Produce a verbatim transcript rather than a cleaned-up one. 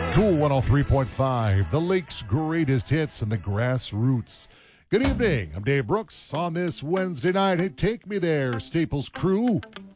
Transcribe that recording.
Cool one oh three point five, the Lake's greatest hits and the grassroots. Good evening. I'm Dave Brooks on this Wednesday night. Hey, take me there, Staples crew.